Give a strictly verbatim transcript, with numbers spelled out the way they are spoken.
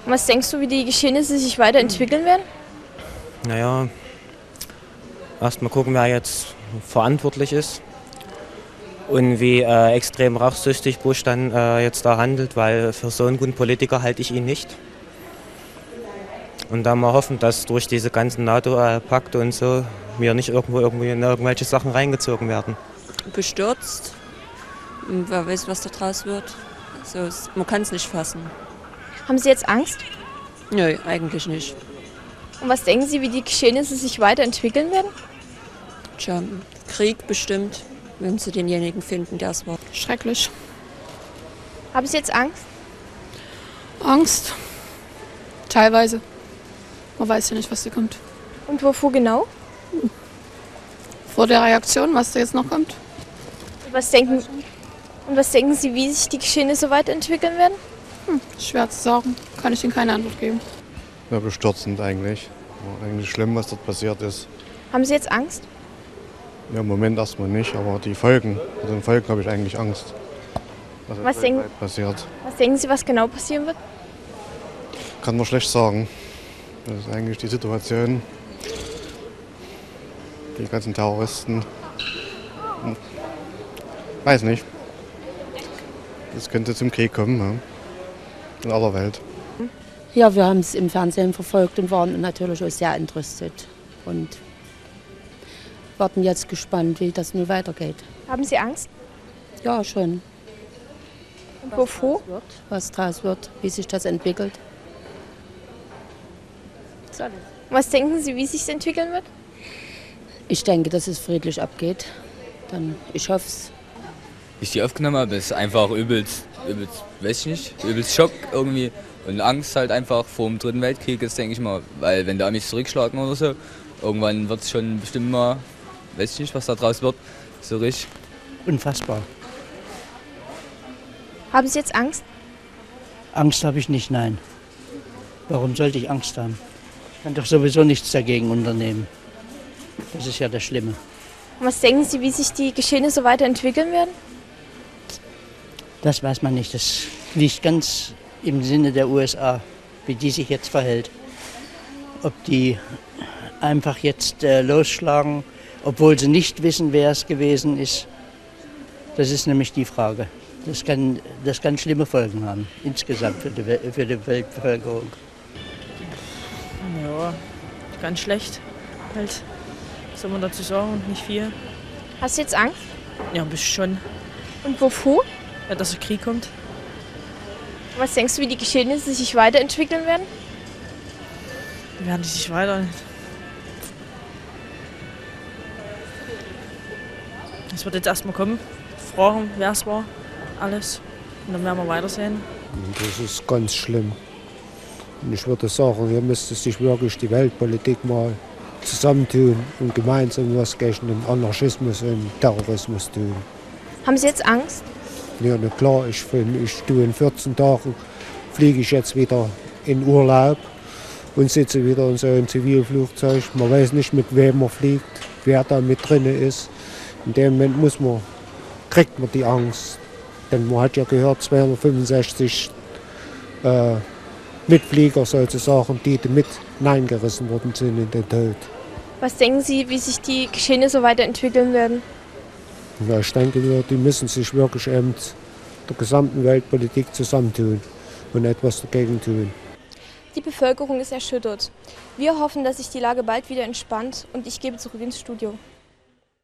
Und was denkst du, wie die Geschehnisse sich weiterentwickeln werden? Naja, erstmal gucken, wer jetzt verantwortlich ist und wie äh, extrem rachsüchtig Bush dann äh, jetzt da handelt, weil für so einen guten Politiker halte ich ihn nicht. Und da mal hoffen, dass durch diese ganzen NATO-Pakte und so wir nicht irgendwo irgendwie in irgendwelche Sachen reingezogen werden. Bestürzt. Wer weiß, was da draus wird. So, man kann es nicht fassen. Haben Sie jetzt Angst? Nö, eigentlich nicht. Und was denken Sie, wie die Geschehnisse sich weiterentwickeln werden? Tja, Krieg bestimmt, wenn sie denjenigen finden, der es war. Schrecklich. Haben Sie jetzt Angst? Angst. Teilweise. Man weiß ja nicht, was da kommt. Und wovor genau? Vor der Reaktion, was da jetzt noch kommt. Und was denken, und was denken Sie, wie sich die Geschehnisse weiterentwickeln werden? Hm, schwer zu sagen. Kann ich Ihnen keine Antwort geben. Ja, bestürzend eigentlich. War eigentlich schlimm, was dort passiert ist. Haben Sie jetzt Angst? Ja, im Moment erstmal nicht, aber die Folgen, also den Folgen habe ich eigentlich Angst. Was, Was denken- weltweit passiert, Was denken Sie, was genau passieren wird? kann man schlecht sagen. Das ist eigentlich die Situation. Die ganzen Terroristen. Hm. Weiß nicht. Es könnte zum Krieg kommen, ja. In aller Welt. Ja, wir haben es im Fernsehen verfolgt und waren natürlich auch sehr entrüstet. Und warten jetzt gespannt, wie das nun weitergeht. Haben Sie Angst? Ja, schon. Und wovor? Was draus wird, wie sich das entwickelt. Das ist alles. Und was denken Sie, wie sich es entwickeln wird? Ich denke, dass es friedlich abgeht. Dann, ich hoffe es. Wie ich die aufgenommen habe, ist einfach übelst, übelst, weiß ich nicht, übelst Schock irgendwie und Angst halt einfach vor dem Dritten Weltkrieg ist, denke ich mal, weil wenn die Amis zurückschlagen oder so, irgendwann wird es schon bestimmt mal, weiß ich nicht, was da draus wird, so richtig. Unfassbar. Haben Sie jetzt Angst? Angst habe ich nicht, nein. Warum sollte ich Angst haben? Ich kann doch sowieso nichts dagegen unternehmen. Das ist ja das Schlimme. Und was denken Sie, wie sich die Geschehnisse weiterentwickeln werden? Das weiß man nicht. Das liegt ganz im Sinne der U S A, wie die sich jetzt verhält. Ob die einfach jetzt äh, losschlagen, obwohl sie nicht wissen, wer es gewesen ist. Das ist nämlich die Frage. Das kann, das kann schlimme Folgen haben, insgesamt für die, Wel- für die Weltbevölkerung. Ja, ganz schlecht. Halt, was soll man dazu sagen? Nicht viel. Hast du jetzt Angst? Ja, ein bisschen schon. Und wovor? Ja, dass der Krieg kommt. Und was denkst du, wie die Geschehnisse sich weiterentwickeln werden? Werden die sich weiter. Es wird jetzt erstmal kommen. Fragen, wer es war. Alles. Und dann werden wir weitersehen. Das ist ganz schlimm. Und ich würde sagen, hier müsste sich wirklich die Weltpolitik mal zusammentun und gemeinsam was gegen den Anarchismus und Terrorismus tun. Haben Sie jetzt Angst? Ja, na klar, ich, find, ich tue in vierzehn Tagen, fliege ich jetzt wieder in Urlaub und sitze wieder in so einem Zivilflugzeug. Man weiß nicht, mit wem man fliegt, wer da mit drin ist. In dem Moment muss man, kriegt man die Angst. Denn man hat ja gehört, zweihundertfünfundsechzig äh, Mitflieger sozusagen, die mit hineingerissen worden sind in den Tod. Was denken Sie, wie sich die Geschehnisse weiterentwickeln werden? Ja, ich denke, die müssen sich wirklich eben der gesamten Weltpolitik zusammentun und etwas dagegen tun. Die Bevölkerung ist erschüttert. Wir hoffen, dass sich die Lage bald wieder entspannt und ich gebe zurück ins Studio.